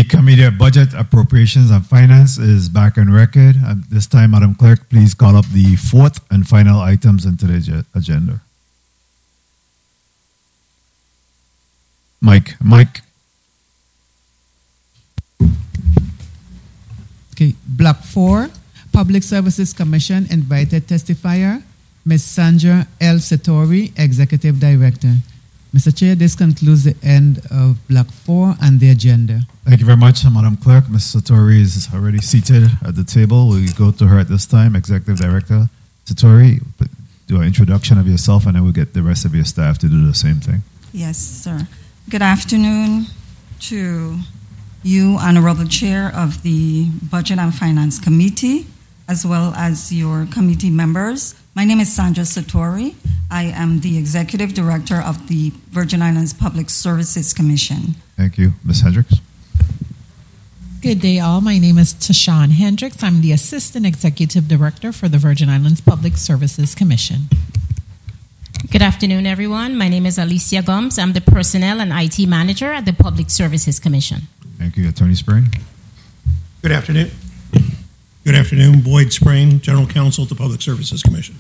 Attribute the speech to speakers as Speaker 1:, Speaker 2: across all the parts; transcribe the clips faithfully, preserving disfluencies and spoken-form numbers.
Speaker 1: Committee of Budget, Appropriations and Finance is back on record. At this time, Madam Clerk, please call up the fourth and final items into the agenda. Mike, Mike.
Speaker 2: Okay, Block four, Public Services Commission invited testifier, Miz Sandra L. Satori, Executive Director. Mister Chair, this concludes the end of Block four and the agenda.
Speaker 1: Thank you very much, Madam Clerk. Miz Satori is already seated at the table. We'll go to her at this time. Executive Director Satori, do an introduction of yourself, and then we'll get the rest of your staff to do the same thing.
Speaker 3: Yes, sir. Good afternoon to you, Honorable Chair of the Budget and Finance Committee, as well as your committee members. My name is Sandra Satori. I am the Executive Director of the Virgin Islands Public Services Commission.
Speaker 1: Thank you. Miz Hendricks.
Speaker 4: Good day, all. My name is Tashawn Hendricks. I'm the Assistant Executive Director for the Virgin Islands Public Services Commission.
Speaker 5: Good afternoon, everyone. My name is Alicia Gomes. I'm the Personnel and I T Manager at the Public Services Commission.
Speaker 1: Thank you. Attorney Spring.
Speaker 6: Good afternoon. Good afternoon. Boyd Spring, General Counsel at the Public Services Commission.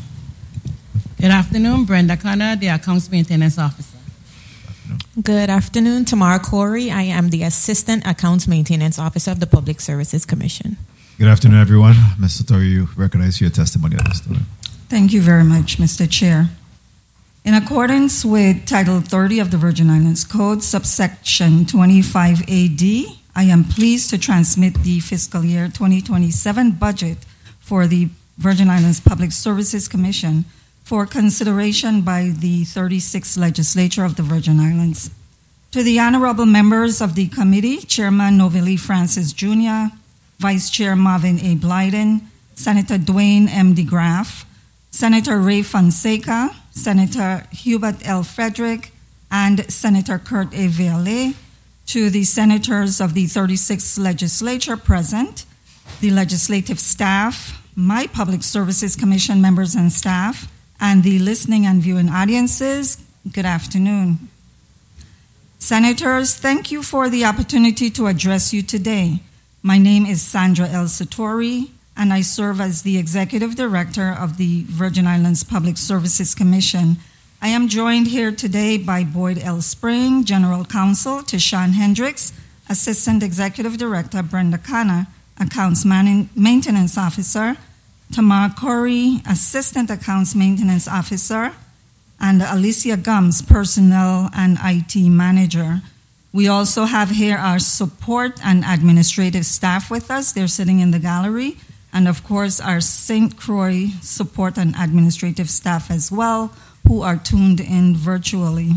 Speaker 7: Good afternoon. Brenda Connor, the Accounts Maintenance Officer.
Speaker 8: Good afternoon. Tamara Corey. I am the Assistant Accounts Maintenance Officer of the Public Services Commission.
Speaker 1: Good afternoon, everyone. Miz Satori, you recognize your testimony at this time.
Speaker 3: Thank you very much, Mister Chair. In accordance with Title thirty of the Virgin Islands Code, subsection twenty-five A D, I am pleased to transmit the fiscal year twenty twenty-seven budget for the Virgin Islands Public Services Commission for consideration by the thirty-sixth Legislature of the Virgin Islands. To the honorable members of the committee, Chairman Novelli Francis Junior, Vice Chair Marvin A. Blyden, Senator Dwayne M. DeGraff, Senator Ray Fonseca, Senator Hubert L. Frederick, and Senator Kurt A. Veale, to the senators of the thirty-sixth Legislature present, the legislative staff, my Public Services Commission members and staff, and the listening and viewing audiences, good afternoon. Senators, thank you for the opportunity to address you today. My name is Sandra L. Satori, and I serve as the Executive Director of the Virgin Islands Public Services Commission. I am joined here today by Boyd L. Spring, General Counsel, Tashawn Hendricks, Assistant Executive Director, Brenda Connor, Accounts Man- Maintenance Officer, Tamar Corey, Assistant Accounts Maintenance Officer, and Alicia Gums, Personnel and I T Manager. We also have here our support and administrative staff with us. They're sitting in the gallery. And of course, our Saint Croix support and administrative staff as well, who are tuned in virtually.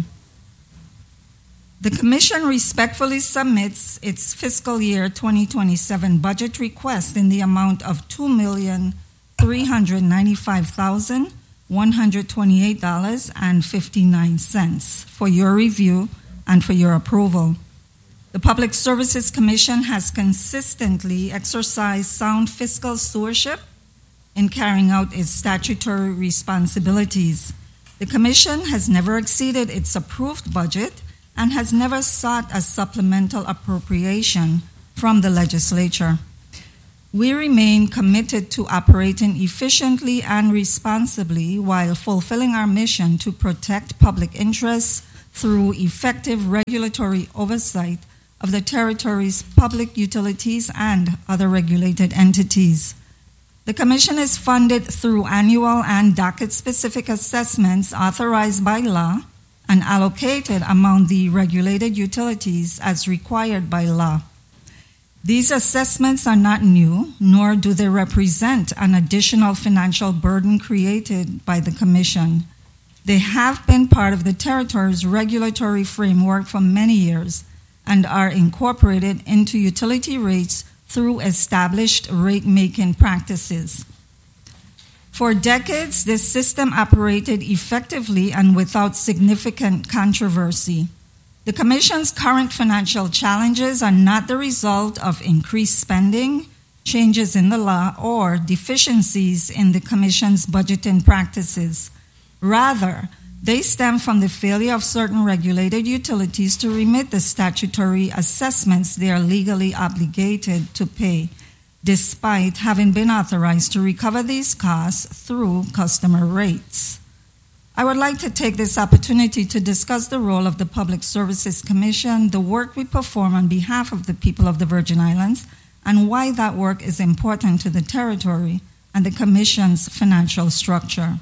Speaker 3: The Commission respectfully submits its fiscal year twenty twenty-seven budget request in the amount of two million three hundred ninety-five thousand one hundred twenty-eight dollars and fifty-nine cents for your review and for your approval. The Public Services Commission has consistently exercised sound fiscal stewardship in carrying out its statutory responsibilities. The Commission has never exceeded its approved budget and has never sought a supplemental appropriation from the legislature. We remain committed to operating efficiently and responsibly while fulfilling our mission to protect public interests through effective regulatory oversight of the territory's public utilities and other regulated entities. The Commission is funded through annual and docket-specific assessments authorized by law and allocated among the regulated utilities as required by law. These assessments are not new, nor do they represent an additional financial burden created by the Commission. They have been part of the territory's regulatory framework for many years and are incorporated into utility rates through established rate-making practices. For decades, this system operated effectively and without significant controversy. The Commission's current financial challenges are not the result of increased spending, changes in the law, or deficiencies in the Commission's budgeting practices. Rather, They stem from the failure of certain regulated utilities to remit the statutory assessments they are legally obligated to pay, despite having been authorized to recover these costs through customer rates. I would like to take this opportunity to discuss the role of the Public Services Commission, the work we perform on behalf of the people of the Virgin Islands, and why that work is important to the territory and the Commission's financial structure.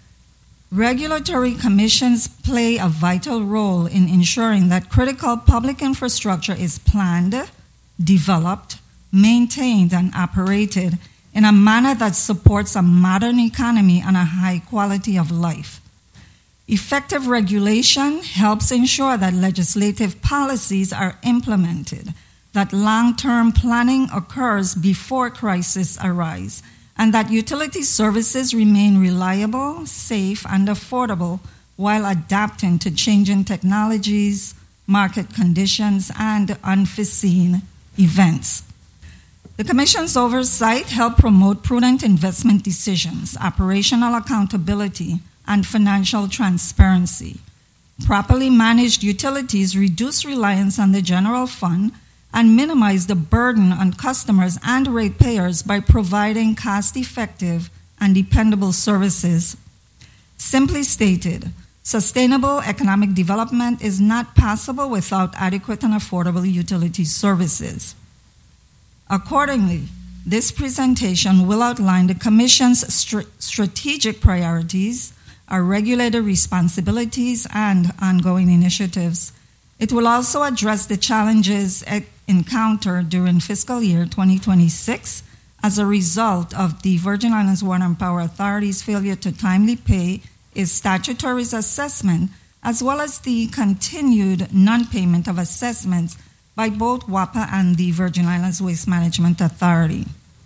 Speaker 3: Regulatory commissions play a vital role in ensuring that critical public infrastructure is planned, developed, maintained, and operated in a manner that supports a modern economy and a high quality of life. Effective regulation helps ensure that legislative policies are implemented, that long-term planning occurs before crises arise, and that utility services remain reliable, safe, and affordable while adapting to changing technologies, market conditions, and unforeseen events. The Commission's oversight helps promote prudent investment decisions, operational accountability, and financial transparency. Properly managed utilities reduce reliance on the general fund and minimize the burden on customers and ratepayers by providing cost-effective and dependable services. Simply stated, sustainable economic development is not possible without adequate and affordable utility services. Accordingly, this presentation will outline the Commission's str- strategic priorities, our regulator responsibilities, and ongoing initiatives. It will also address the challenges encountered during fiscal year twenty twenty-six as a result of the Virgin Islands Water and Power Authority's failure to timely pay its statutory assessment, as well as the continued non-payment of assessments by both WAPA and the Virgin Islands Waste Management Authority.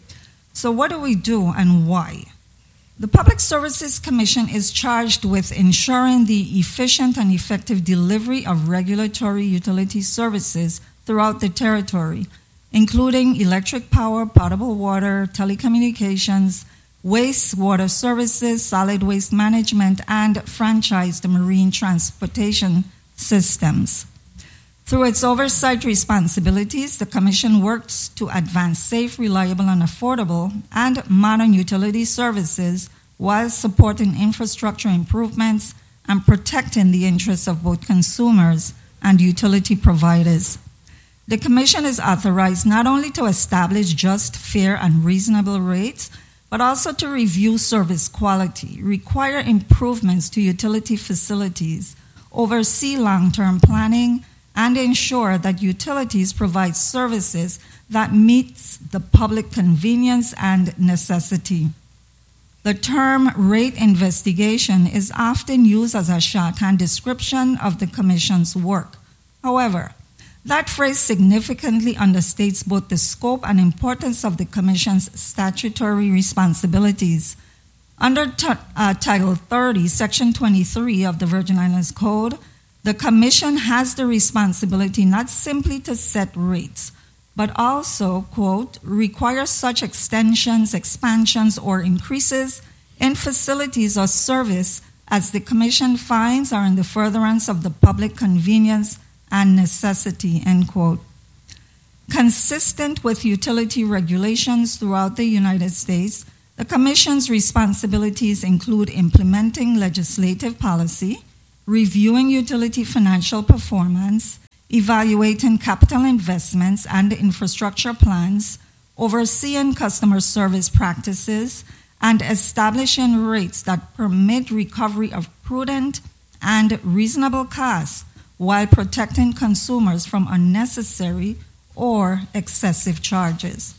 Speaker 3: So what do we do and why? The Public Services Commission is charged with ensuring the efficient and effective delivery of regulatory utility services throughout the territory, including electric power, potable water, telecommunications, wastewater services, solid waste management, and franchised marine transportation systems. Through its oversight responsibilities, the Commission works to advance safe, reliable, and affordable and modern utility services while supporting infrastructure improvements and protecting the interests of both consumers and utility providers. The Commission is authorized not only to establish just, fair, and reasonable rates, but also to review service quality, require improvements to utility facilities, oversee long-term planning, and ensure that utilities provide services that meets the public convenience and necessity. The term rate investigation is often used as a shorthand description of the Commission's work. However, that phrase significantly understates both the scope and importance of the Commission's statutory responsibilities. Under t- uh, Title thirty, Section twenty-three of the Virgin Islands Code, the Commission has the responsibility not simply to set rates, but also, quote, require such extensions, expansions, or increases in facilities or service as the Commission finds are in the furtherance of the public convenience and necessity, end quote. Consistent with utility regulations throughout the United States, the Commission's responsibilities include implementing legislative policy, reviewing utility financial performance, evaluating capital investments and infrastructure plans, overseeing customer service practices, and establishing rates that permit recovery of prudent and reasonable costs while protecting consumers from unnecessary or excessive charges.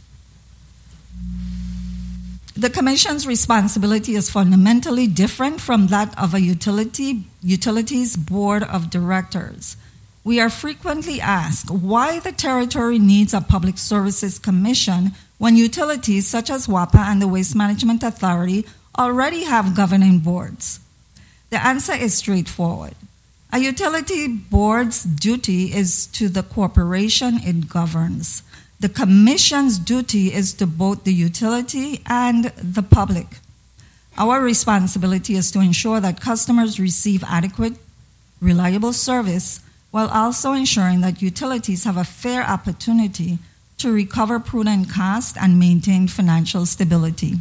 Speaker 3: The Commission's responsibility is fundamentally different from that of a utility, utilities board of directors. We are frequently asked why the territory needs a Public Services Commission when utilities such as WAPA and the Waste Management Authority already have governing boards. The answer is straightforward. A utility board's duty is to the corporation it governs. The Commission's duty is to both the utility and the public. Our responsibility is to ensure that customers receive adequate, reliable service while also ensuring that utilities have a fair opportunity to recover prudent costs and maintain financial stability.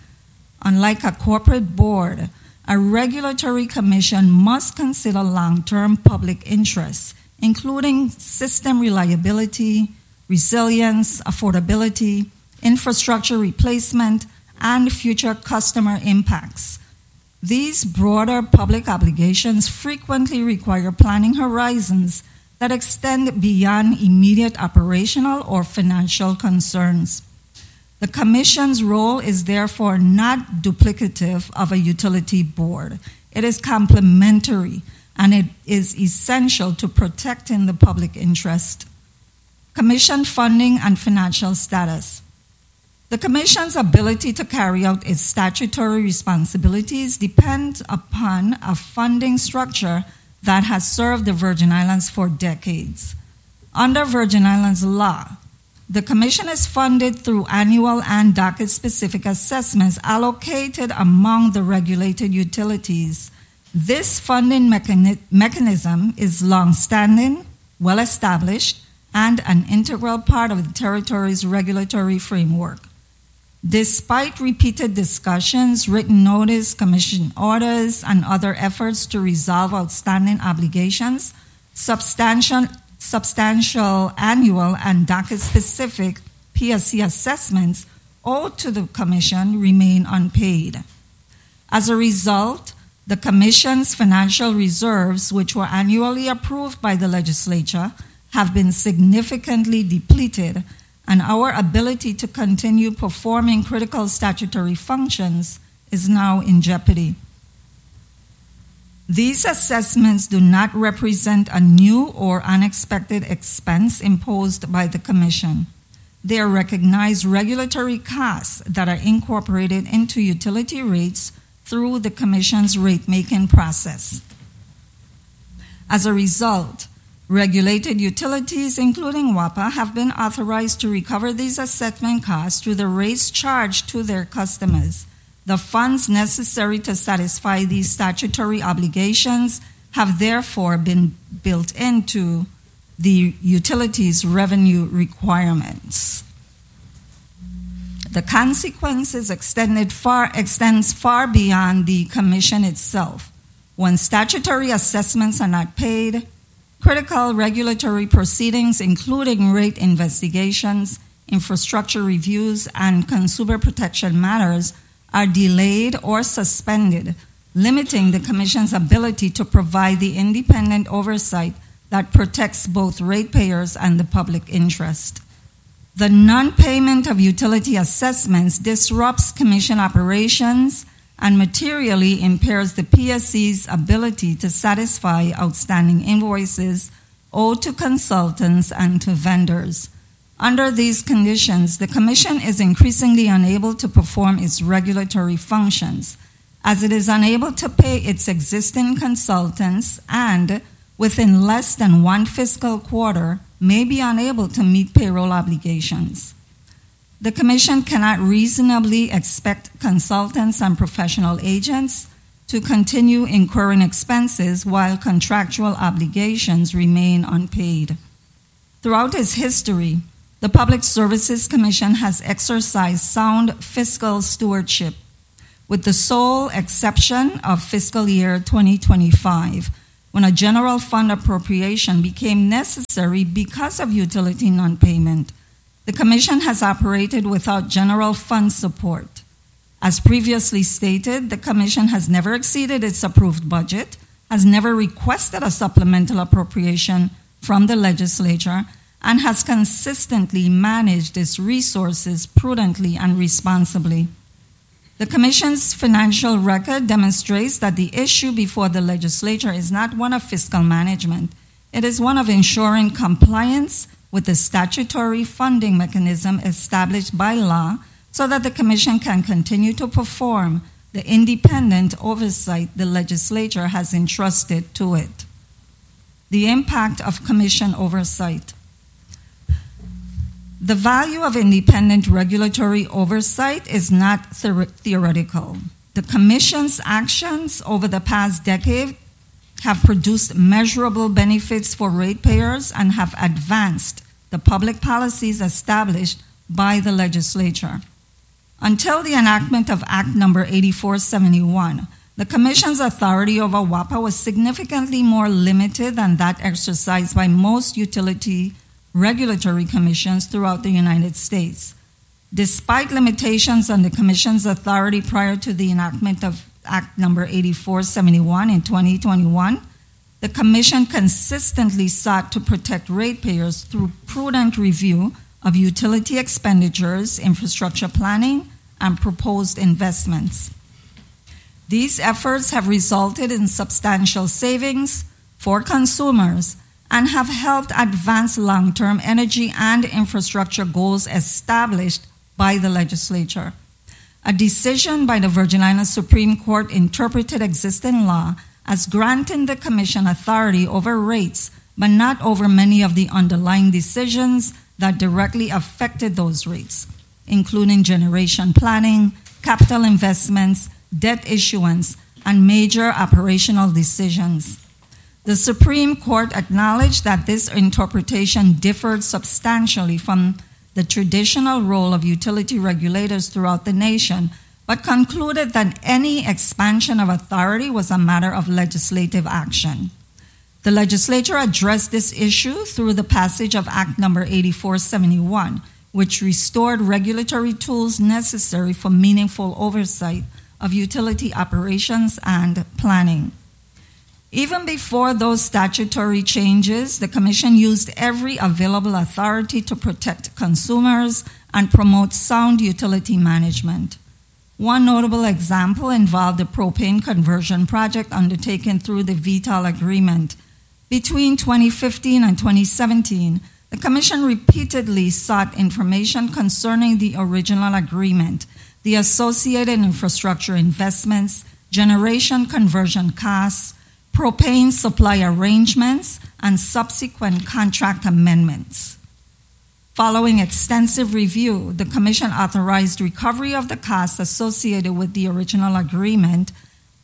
Speaker 3: Unlike a corporate board, a regulatory commission must consider long-term public interests, including system reliability, resilience, affordability, infrastructure replacement, and future customer impacts. These broader public obligations frequently require planning horizons that extend beyond immediate operational or financial concerns. The Commission's role is therefore not duplicative of a utility board. It is complementary, and it is essential to protecting the public interest. Commission funding and financial status. The Commission's ability to carry out its statutory responsibilities depends upon a funding structure that has served the Virgin Islands for decades. Under Virgin Islands law, the Commission is funded through annual and docket-specific assessments allocated among the regulated utilities. This funding mechani- mechanism is long-standing, well-established, and an integral part of the territory's regulatory framework. Despite repeated discussions, written notice, commission orders, and other efforts to resolve outstanding obligations, substantial, substantial annual and docket-specific P S C assessments owed to the Commission remain unpaid. As a result, the Commission's financial reserves, which were annually approved by the legislature, have been significantly depleted, and our ability to continue performing critical statutory functions is now in jeopardy. These assessments do not represent a new or unexpected expense imposed by the Commission. They are recognized regulatory costs that are incorporated into utility rates through the Commission's rate-making process. As a result, regulated utilities, including WAPA, have been authorized to recover these assessment costs through the rates charged to their customers. The funds necessary to satisfy these statutory obligations have therefore been built into the utilities' revenue requirements. The consequences extended far, extends far beyond the Commission itself. When statutory assessments are not paid, critical regulatory proceedings, including rate investigations, infrastructure reviews, and consumer protection matters, are delayed or suspended, limiting the Commission's ability to provide the independent oversight that protects both ratepayers and the public interest. The non-payment of utility assessments disrupts Commission operations and materially impairs the P S C's ability to satisfy outstanding invoices owed to consultants and to vendors. Under these conditions, the Commission is increasingly unable to perform its regulatory functions, as it is unable to pay its existing consultants and, within less than one fiscal quarter, may be unable to meet payroll obligations. The Commission cannot reasonably expect consultants and professional agents to continue incurring expenses while contractual obligations remain unpaid. Throughout its history, the Public Services Commission has exercised sound fiscal stewardship, with the sole exception of fiscal year twenty twenty-five, when a general fund appropriation became necessary because of utility non-payment. The Commission has operated without general fund support. As previously stated, the Commission has never exceeded its approved budget, has never requested a supplemental appropriation from the legislature, and has consistently managed its resources prudently and responsibly. The Commission's financial record demonstrates that the issue before the legislature is not one of fiscal management. It is one of ensuring compliance with the statutory funding mechanism established by law so that the Commission can continue to perform the independent oversight the legislature has entrusted to it. The impact of Commission oversight. The value of independent regulatory oversight is not the- theoretical. The The Commission's actions over the past decade have produced measurable benefits for ratepayers and have advanced the public policies established by the legislature. Until the enactment of Act Number eighty-four seventy-one, the Commission's authority over WAPA was significantly more limited than that exercised by most utility regulatory commissions throughout the United States. Despite limitations on the Commission's authority prior to the enactment of Act Number eighty-four seventy-one in twenty twenty-one, the Commission consistently sought to protect ratepayers through prudent review of utility expenditures, infrastructure planning, and proposed investments. These efforts have resulted in substantial savings for consumers and have helped advance long-term energy and infrastructure goals established by the legislature. A decision by the Virgin Islands Supreme Court interpreted existing law as granting the Commission authority over rates, but not over many of the underlying decisions that directly affected those rates, including generation planning, capital investments, debt issuance, and major operational decisions. The Supreme Court acknowledged that this interpretation differed substantially from the traditional role of utility regulators throughout the nation, but concluded that any expansion of authority was a matter of legislative action. The legislature addressed this issue through the passage of Act Number eighty-four seventy-one, which restored regulatory tools necessary for meaningful oversight of utility operations and planning. Even before those statutory changes, the Commission used every available authority to protect consumers and promote sound utility management. One notable example involved the propane conversion project undertaken through the V T O L agreement. Between twenty fifteen and twenty seventeen, the Commission repeatedly sought information concerning the original agreement, the associated infrastructure investments, generation conversion costs, propane supply arrangements, and subsequent contract amendments. Following extensive review, the Commission authorized recovery of the costs associated with the original agreement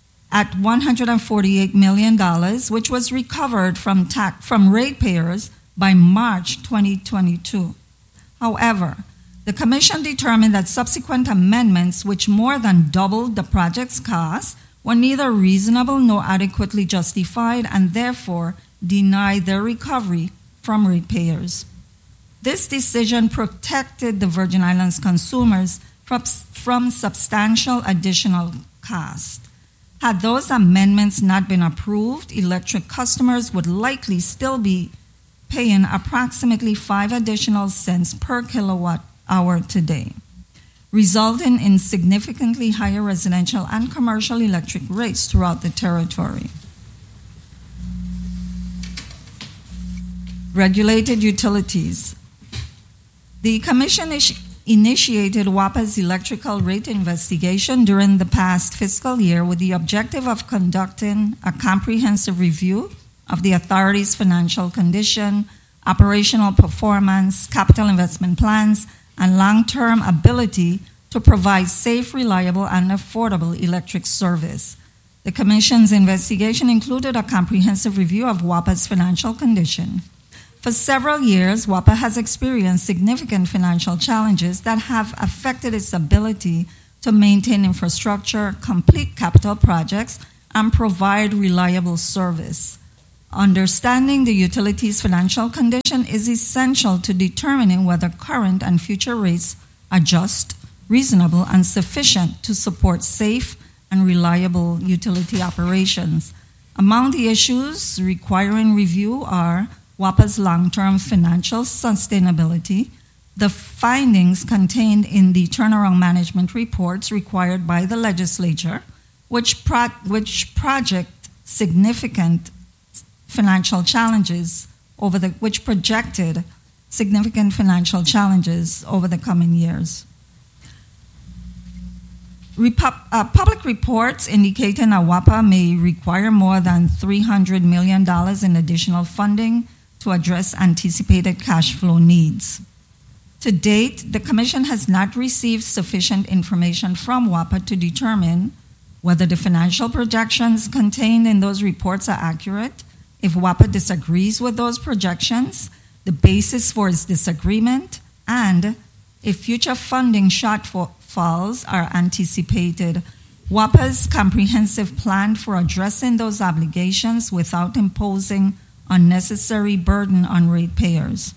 Speaker 3: at one hundred forty-eight million dollars, which was recovered from, tax, from ratepayers by March twenty twenty-two. However, the Commission determined that subsequent amendments, which more than doubled the project's cost, were neither reasonable nor adequately justified and therefore denied their recovery from ratepayers. This decision protected the Virgin Islands consumers from, from substantial additional cost. Had those amendments not been approved, electric customers would likely still be paying approximately five additional cents per kilowatt hour today, resulting in significantly higher residential and commercial electric rates throughout the territory. Regulated utilities. The Commission is- initiated WAPA's electrical rate investigation during the past fiscal year with the objective of conducting a comprehensive review of the authority's financial condition, operational performance, capital investment plans, and long-term ability to provide safe, reliable, and affordable electric service. The Commission's investigation included a comprehensive review of WAPA's financial condition. For several years, WAPA has experienced significant financial challenges that have affected its ability to maintain infrastructure, complete capital projects, and provide reliable service. Understanding the utility's financial condition is essential to determining whether current and future rates are just, reasonable, and sufficient to support safe and reliable utility operations. Among the issues requiring review are WAPA's long-term financial sustainability, the findings contained in the turnaround management reports required by the legislature, which, pro- which project significant financial challenges over the, which projected significant financial challenges over the coming years. Repu- uh, public reports indicating that WAPA may require more than three hundred million dollars in additional funding to address anticipated cash flow needs. To date, the Commission has not received sufficient information from WAPA to determine whether the financial projections contained in those reports are accurate, if WAPA disagrees with those projections, the basis for its disagreement, and if future funding shortfalls are anticipated, WAPA's comprehensive plan for addressing those obligations without imposing unnecessary burden on ratepayers.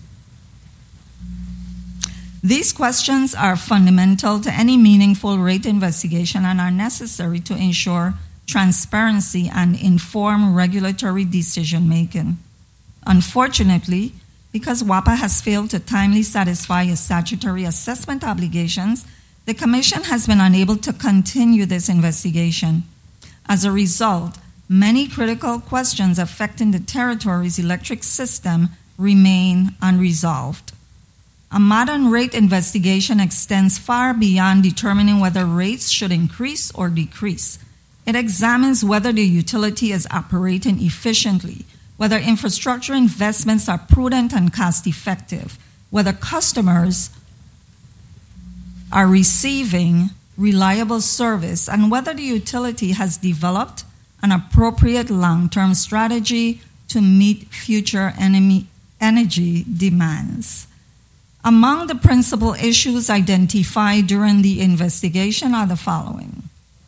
Speaker 3: These questions are fundamental to any meaningful rate investigation and are necessary to ensure transparency and inform regulatory decision-making. Unfortunately, because WAPA has failed to timely satisfy its statutory assessment obligations, the Commission has been unable to continue this investigation. As a result, many critical questions affecting the territory's electric system remain unresolved. A modern rate investigation extends far beyond determining whether rates should increase or decrease. It examines whether the utility is operating efficiently, whether infrastructure investments are prudent and cost-effective, whether customers are receiving reliable service, and whether the utility has developed an appropriate long-term strategy to meet future enemy energy demands. Among the principal issues identified during the investigation are the following: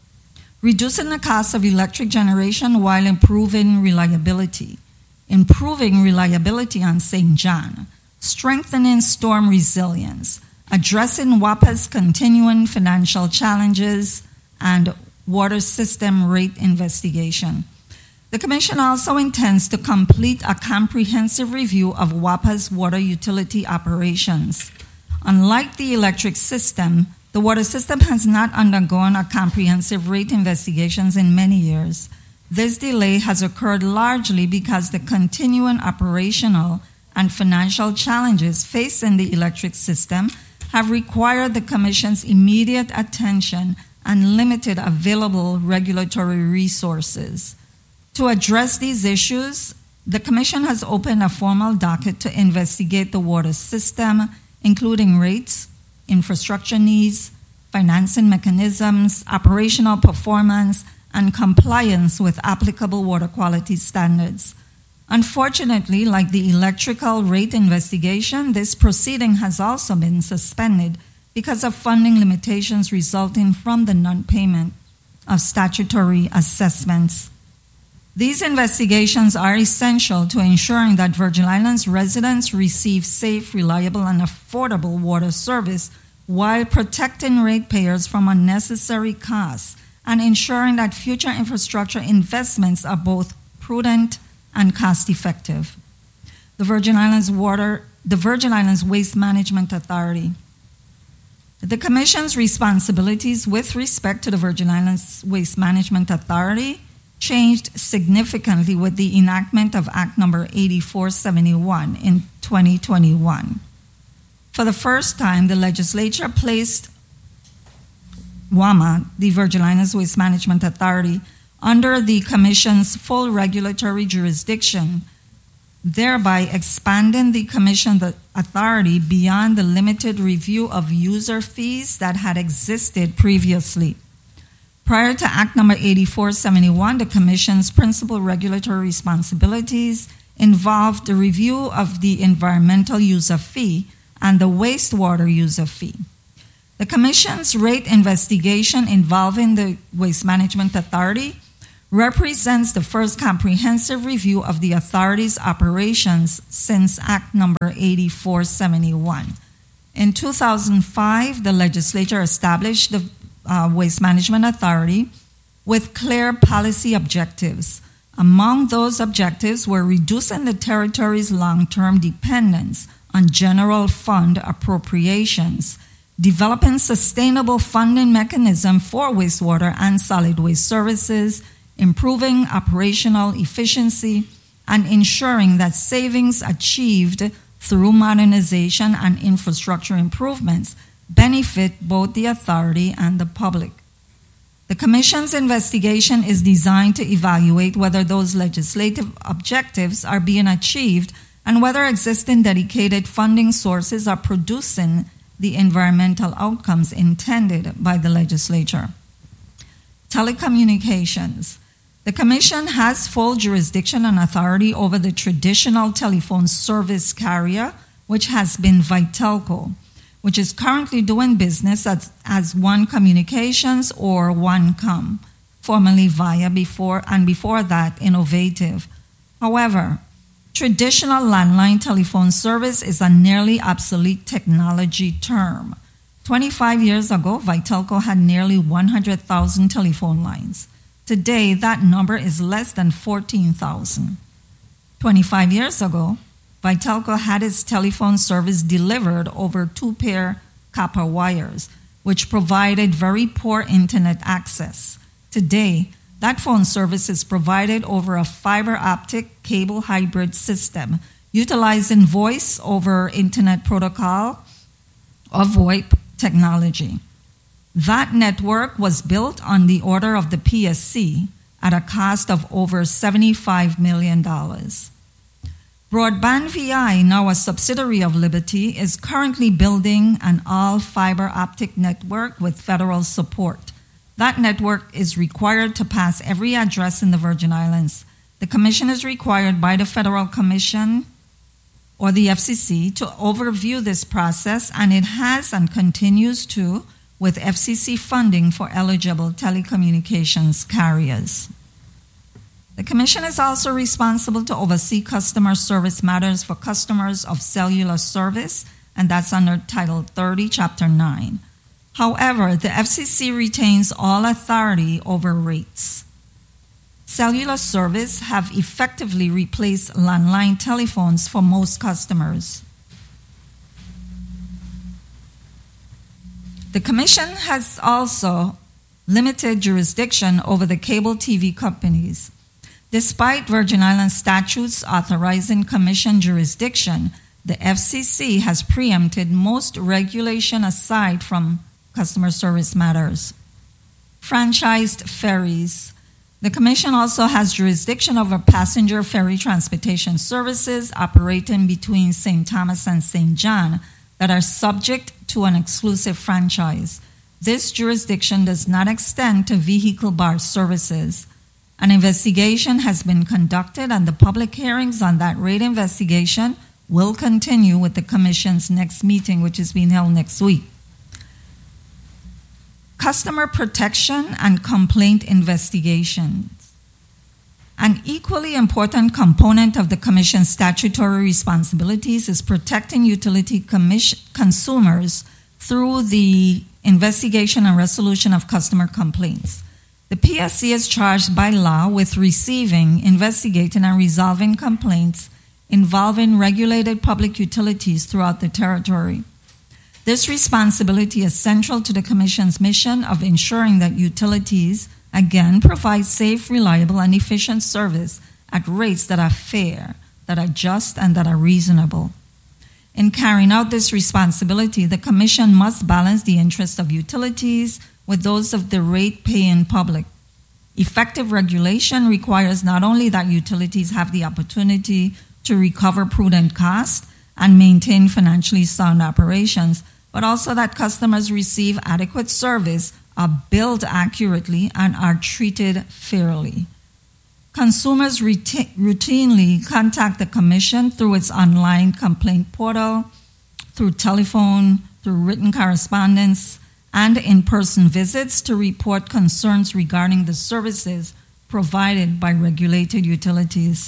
Speaker 3: reducing the cost of electric generation while improving reliability, improving reliability on Saint John, strengthening storm resilience, addressing WAPA's continuing financial challenges, and water system rate investigation. The Commission also intends to complete a comprehensive review of WAPA's water utility operations. Unlike the electric system, the water system has not undergone a comprehensive rate investigations in many years. This delay has occurred largely because the continuing operational and financial challenges facing the electric system have required the Commission's immediate attention and limited available regulatory resources. To address these issues, the Commission has opened a formal docket to investigate the water system, including rates, infrastructure needs, financing mechanisms, operational performance, and compliance with applicable water quality standards. Unfortunately, like the electrical rate investigation, this proceeding has also been suspended because of funding limitations resulting from the non-payment of statutory assessments. These investigations are essential to ensuring that Virgin Islands residents receive safe, reliable, and affordable water service while protecting ratepayers from unnecessary costs and ensuring that future infrastructure investments are both prudent and cost-effective. The Virgin Islands Water, the Virgin Islands Waste Management Authority. The Commission's responsibilities with respect to the Virgin Islands Waste Management Authority changed significantly with the enactment of Act Number eighty-four seventy-one in twenty twenty-one. For the first time, the legislature placed WAMA, the Virgin Islands Waste Management Authority, under the Commission's full regulatory jurisdiction, thereby expanding the Commission authority beyond the limited review of user fees that had existed previously. Prior to Act Number eighty-four seventy-one, the Commission's principal regulatory responsibilities involved the review of the environmental user fee and the wastewater user fee. The Commission's rate investigation involving the Waste Management Authority represents the first comprehensive review of the authority's operations since Act Number eighty-four seventy-one. In two thousand five, the legislature established the uh, Waste Management Authority with clear policy objectives. Among those objectives were reducing the territory's long-term dependence on general fund appropriations, developing sustainable funding mechanism for wastewater and solid waste services, improving operational efficiency, and ensuring that savings achieved through modernization and infrastructure improvements benefit both the authority and the public. The Commission's investigation is designed to evaluate whether those legislative objectives are being achieved and whether existing dedicated funding sources are producing the environmental outcomes intended by the legislature. Telecommunications. The Commission has full jurisdiction and authority over the traditional telephone service carrier, which has been Vitelco, which is currently doing business as, as One Communications or OneCom, formerly Via before, and before that, Innovative. However, traditional landline telephone service is a nearly obsolete technology term. twenty-five years ago, Vitelco had nearly one hundred thousand telephone lines. Today, that number is less than fourteen thousand. twenty-five years ago, Vitelco had its telephone service delivered over two-pair copper wires, which provided very poor internet access. Today, that phone service is provided over a fiber optic cable hybrid system, utilizing voice over internet protocol or VoIP technology. That network was built on the order of the P S C at a cost of over seventy-five million dollars. Broadband V I, now a subsidiary of Liberty, is currently building an all-fiber optic network with federal support. That network is required to pass every address in the Virgin Islands. The Commission is required by the Federal Commission or the F C C to overview this process, and it has and continues to with F C C funding for eligible telecommunications carriers. The Commission is also responsible to oversee customer service matters for customers of cellular service, and that's under Title thirty, Chapter nine. However, the F C C retains all authority over rates. Cellular service have effectively replaced landline telephones for most customers. The Commission has also limited jurisdiction over the cable T V companies. Despite Virgin Islands statutes authorizing Commission jurisdiction, the F C C has preempted most regulation aside from customer service matters. Franchised ferries. The Commission also has jurisdiction over passenger ferry transportation services operating between Saint Thomas and Saint John that are subject to an exclusive franchise. This jurisdiction does not extend to vehicle bar services. An investigation has been conducted, and the public hearings on that rate investigation will continue with the Commission's next meeting, which is being held next week. Customer protection and complaint investigations. An equally important component of the Commission's statutory responsibilities is protecting utility commission consumers through the investigation and resolution of customer complaints. The P S C is charged by law with receiving, investigating, and resolving complaints involving regulated public utilities throughout the territory. This responsibility is central to the Commission's mission of ensuring that utilities, again, provide safe, reliable, and efficient service at rates that are fair, that are just, and that are reasonable. In carrying out this responsibility, the Commission must balance the interests of utilities with those of the rate-paying public. Effective regulation requires not only that utilities have the opportunity to recover prudent costs and maintain financially sound operations, but also that customers receive adequate service, are billed accurately, and are treated fairly. Consumers routi- routinely contact the Commission through its online complaint portal, through telephone, through written correspondence, and in-person visits to report concerns regarding the services provided by regulated utilities.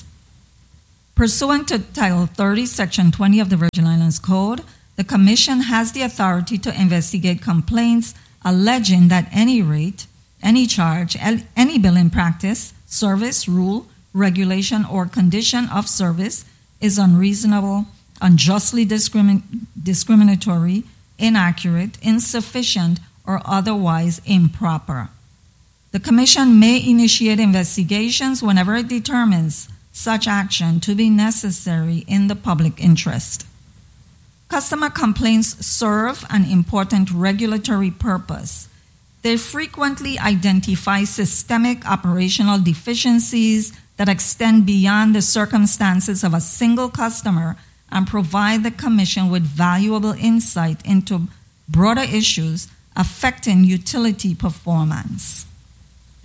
Speaker 3: Pursuant to Title thirty, Section twenty of the Virgin Islands Code, the Commission has the authority to investigate complaints alleging that any rate, any charge, any billing practice, service, rule, regulation, or condition of service is unreasonable, unjustly discrimin- discriminatory, inaccurate, insufficient, or otherwise improper. The Commission may initiate investigations whenever it determines such action to be necessary in the public interest. Customer complaints serve an important regulatory purpose. They frequently identify systemic operational deficiencies that extend beyond the circumstances of a single customer and provide the Commission with valuable insight into broader issues affecting utility performance.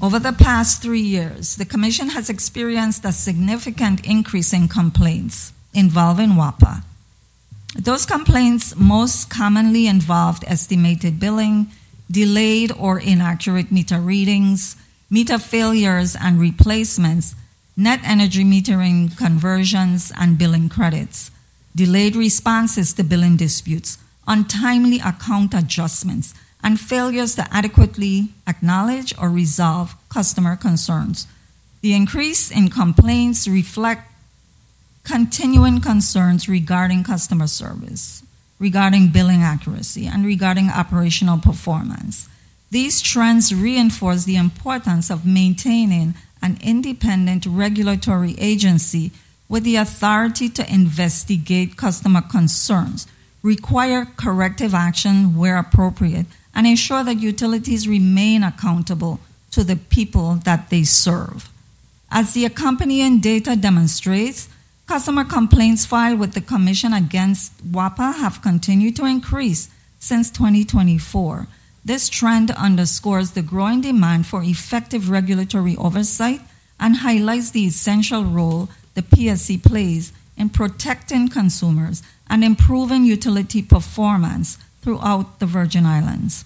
Speaker 3: Over the past three years, the Commission has experienced a significant increase in complaints involving WAPA. Those complaints most commonly involved estimated billing, delayed or inaccurate meter readings, meter failures and replacements, net energy metering conversions and billing credits, delayed responses to billing disputes, untimely account adjustments, and failures to adequately acknowledge or resolve customer concerns. The increase in complaints reflect continuing concerns regarding customer service, regarding billing accuracy, and regarding operational performance. These trends reinforce the importance of maintaining an independent regulatory agency with the authority to investigate customer concerns, require corrective action where appropriate, and ensure that utilities remain accountable to the people that they serve. As the accompanying data demonstrates, customer complaints filed with the Commission against WAPA have continued to increase since twenty twenty-four. This trend underscores the growing demand for effective regulatory oversight and highlights the essential role the P S C plays in protecting consumers and improving utility performance throughout the Virgin Islands.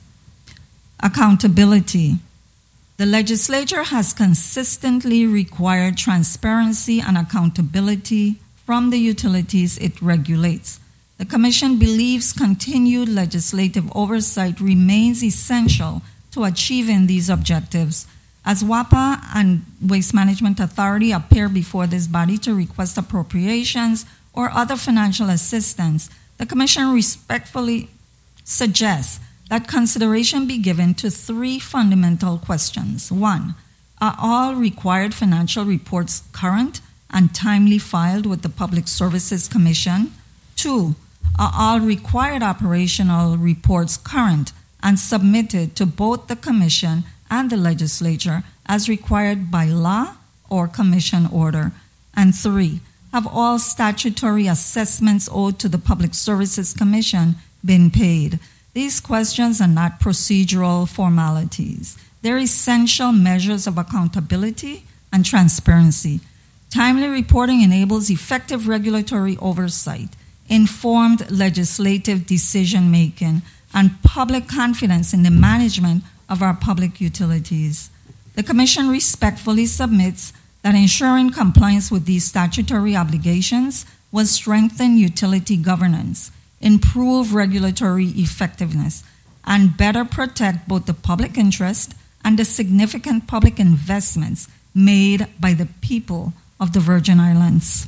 Speaker 3: Accountability. The legislature has consistently required transparency and accountability from the utilities it regulates. The Commission believes continued legislative oversight remains essential to achieving these objectives. As WAPA and Waste Management Authority appear before this body to request appropriations or other financial assistance, the Commission respectfully suggests that consideration be given to three fundamental questions. One, are all required financial reports current and timely filed with the Public Services Commission? Two, are all required operational reports current and submitted to both the Commission and the legislature as required by law or Commission order? And three, have all statutory assessments owed to the Public Services Commission been paid? These questions are not procedural formalities. They're essential measures of accountability and transparency. Timely reporting enables effective regulatory oversight, informed legislative decision-making, and public confidence in the management of our public utilities. The Commission respectfully submits that ensuring compliance with these statutory obligations will strengthen utility governance, improve regulatory effectiveness, and better protect both the public interest and the significant public investments made by the people of the Virgin Islands.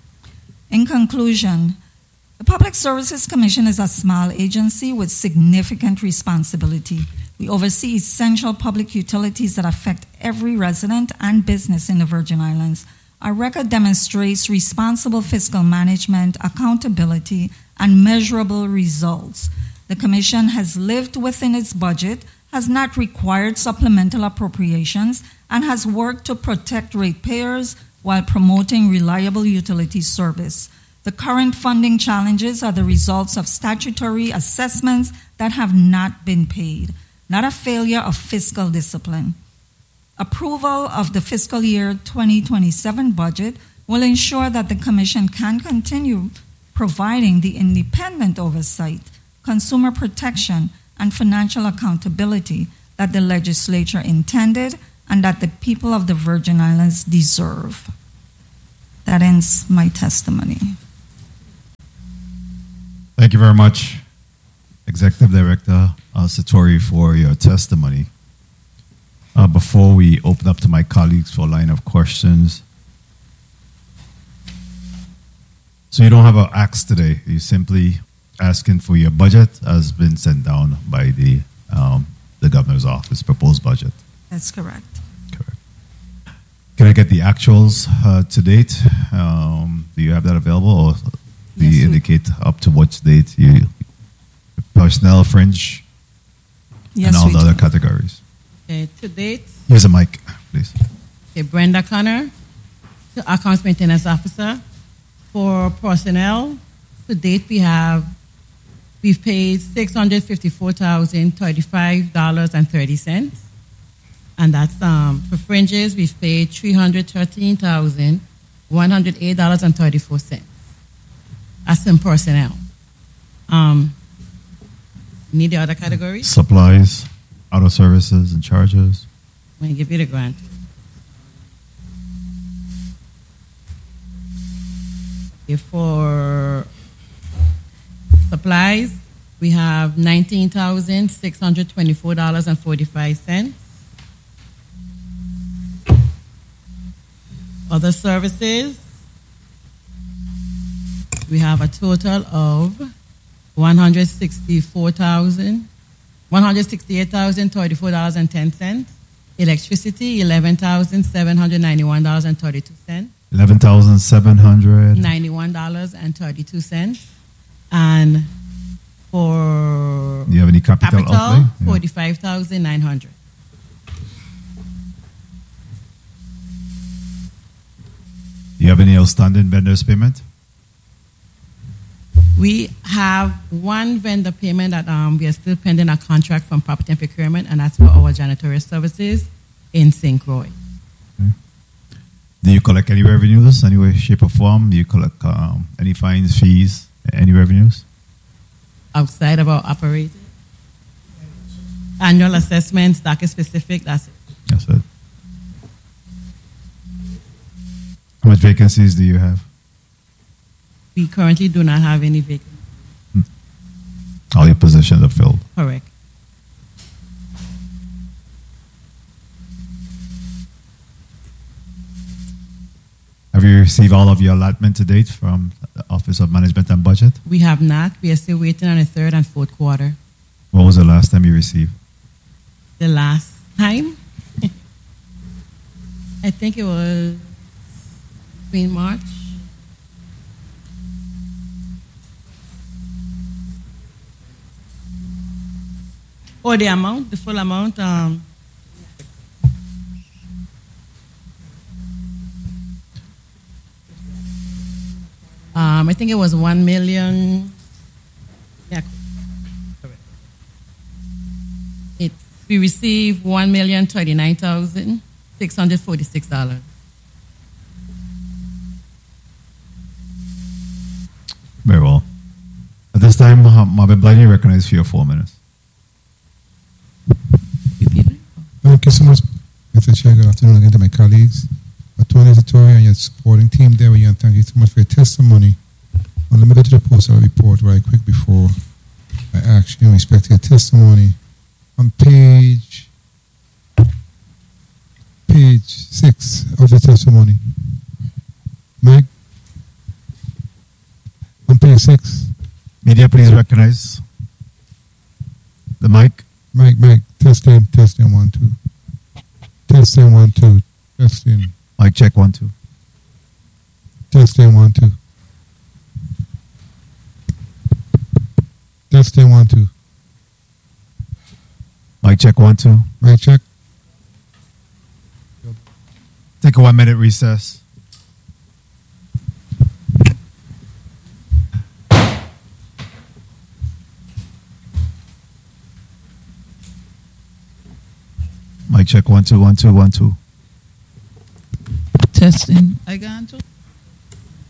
Speaker 3: In conclusion, the Public Services Commission is a small agency with significant responsibility. We oversee essential public utilities that affect every resident and business in the Virgin Islands. Our record demonstrates responsible fiscal management, accountability, and measurable results. The Commission has lived within its budget, has not required supplemental appropriations, and has worked to protect ratepayers while promoting reliable utility service. The current funding challenges are the results of statutory assessments that have not been paid, not a failure of fiscal discipline. Approval of the fiscal year twenty twenty-seven budget will ensure that the Commission can continue providing the independent oversight, consumer protection, and financial accountability that the legislature intended and that the people of the Virgin Islands deserve. That ends my testimony.
Speaker 1: Thank you very much, Executive Director uh, Satori, for your testimony. Uh, before we open up to my colleagues for a line of questions, so you don't have an axe today. You're simply asking for your budget has been sent down by the um, the governor's office, proposed budget.
Speaker 3: That's correct.
Speaker 1: Correct. Can I get the actuals uh, to date? Um, do you have that available, or do
Speaker 3: Yes,
Speaker 1: you
Speaker 3: we-
Speaker 1: indicate up to what date you personnel, fringe,
Speaker 3: Yes,
Speaker 1: and all
Speaker 3: we
Speaker 1: the other
Speaker 3: do.
Speaker 1: categories?
Speaker 7: Okay, to date,
Speaker 1: Here's a mic, please.
Speaker 7: okay, Brenda Connor, to Accounts Maintenance Officer. For personnel, to date we have, we've paid six hundred fifty-four thousand thirty-five dollars and thirty cents. And that's um, for fringes, we've paid three hundred thirteen thousand one hundred eight dollars and thirty-four cents. That's in personnel. Um, need the other categories?
Speaker 1: Supplies, auto services, and charges.
Speaker 7: I'm going to give you the grant. Okay, for supplies, we have nineteen thousand six hundred twenty-four dollars and forty-five cents. Other services, we have a total of one hundred sixty-four thousand, one hundred sixty-eight thousand thirty-four dollars and ten cents. Electricity, eleven thousand seven hundred ninety-one dollars and thirty-two cents.
Speaker 1: Eleven thousand seven hundred
Speaker 7: ninety-one dollars and thirty-two cents. And for
Speaker 1: Do you have any capital,
Speaker 7: capital,
Speaker 1: outlay? Yeah.
Speaker 7: forty-five thousand nine hundred dollars.
Speaker 1: Do you have any outstanding vendors payment?
Speaker 7: We have one vendor payment that um, we are still pending a contract from Property and Procurement, and that's for our janitorial services in Saint Croix.
Speaker 1: Do you collect any revenues, any way, shape, or form? Do you collect um, any fines, fees, any revenues?
Speaker 7: Outside of our operating. Annual assessments, that is specific, that's it.
Speaker 1: That's it. How much vacancies do you have?
Speaker 7: We currently do not have any vacancies.
Speaker 1: Hmm. All your positions are filled.
Speaker 7: Correct.
Speaker 1: Have you received all of your allotment to date from the Office of Management and Budget?
Speaker 7: We have not. We are still waiting on the third and fourth quarter.
Speaker 1: What was the last time you received?
Speaker 7: The last time, I think it was between March. Or the amount, the full amount. Um, um, I think it was one million. Yeah, correct. It we received one million thirty-nine thousand six hundred forty-six dollars.
Speaker 1: Very well. At this time, uh, Marvin Blythe, you recognize for your four minutes.
Speaker 9: Thank you so much, Mister Chair. Good afternoon again to my colleagues, Attorney Satori, and your supporting team there. And thank you so much for your testimony. Well, let me go to the postal report very quick before I ask you in respect to your testimony. On page page six of the testimony, Mike. On page six.
Speaker 1: Media, please recognize the mic.
Speaker 9: Mike, Mike, testing, testing, one, two. Testing, one, two. Testing.
Speaker 1: Mic check, one, two.
Speaker 9: Testing, one, two. Testing, one, two.
Speaker 1: Mic check, one, two.
Speaker 9: Mic check.
Speaker 1: Take a one minute recess. Mic check, one, two, one, two, one, two.
Speaker 2: Testing. I got to.